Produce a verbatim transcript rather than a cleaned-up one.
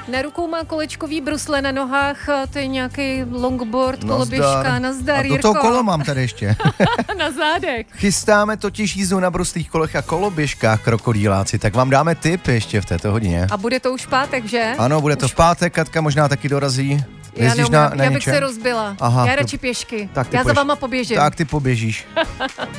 Na rukou má kolečkový brusle, na nohách to je nějaký longboard, Nazdar. koloběžka, nazdar, A do Jirko. toho kolo mám tady ještě. Na zádech. Chystáme totiž jízdu na bruslých kolech a koloběžkách, krokodýláci, tak vám dáme tip ještě v této hodině. A bude to už pátek, že? Ano, bude to Už v pátek, Katka možná taky dorazí. Já, Jezdíš neumím, na, na já bych něčem? se rozbila. Aha, já to- radši pěšky. Tak ty já za půjdeš- váma poběžím. Tak ty poběžíš.